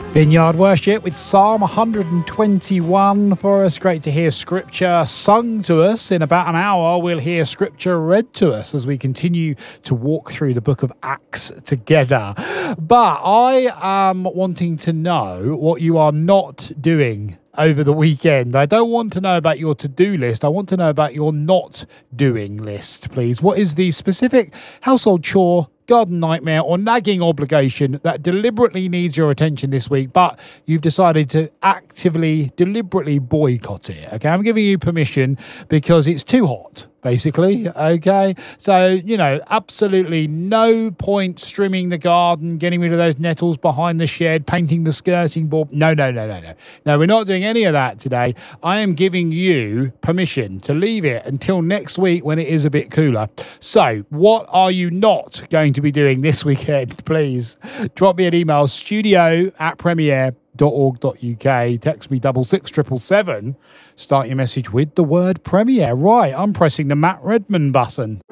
Vineyard Worship with Psalm 121 for us. Great to hear scripture sung to us. In about an hour, we'll hear scripture read to us as we continue to walk through the book of Acts together. But I am wanting to know what you are not doing over the weekend. I don't want to know about your to-do list. I want to know about your not doing list, please. What is the specific household chore, garden nightmare, or nagging obligation that deliberately needs your attention this week, but you've decided to actively, deliberately boycott it? Okay, I'm giving you permission because it's too hot, basically. Okay, so, absolutely no point trimming the garden, getting rid of those nettles behind the shed, painting the skirting board. No, we're not doing any of that today. I am giving you permission to leave it until next week when it is a bit cooler. So what are you not going to be doing this weekend? Please drop me an email, studio@premier.org.uk. Text me 66777. Start your message with the word Premier. Right, I'm pressing the Matt Redman button.